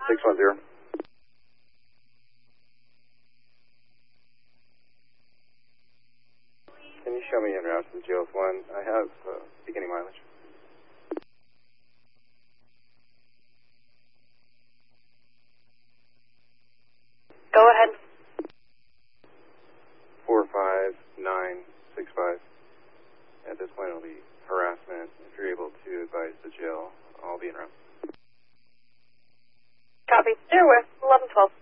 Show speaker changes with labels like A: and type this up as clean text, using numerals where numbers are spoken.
A: 610. Can you show me en route to the jail 1? I have beginning mileage.
B: Go ahead.
A: 45965. At this point, it'll be harassment. If you're able to advise the jail, I'll be en route.
B: Copy. They're with 1112.